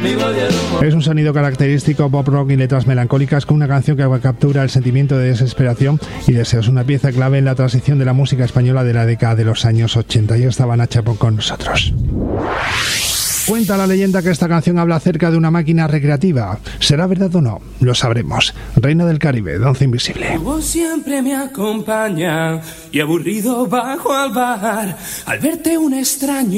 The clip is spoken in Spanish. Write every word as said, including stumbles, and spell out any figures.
Es un sonido característico pop rock y letras melancólicas con una canción que captura el sentimiento de desesperación y deseos. Una pieza clave en la transición de la música española de la década de los años ochenta. Y estaba Nacha Pop con nosotros. Cuenta la leyenda que esta canción habla acerca de una máquina recreativa. ¿Será verdad o no? Lo sabremos. Reina del Caribe, Danza Invisible. Tu voz siempre me acompaña y aburrido bajo al bar al verte un extraño.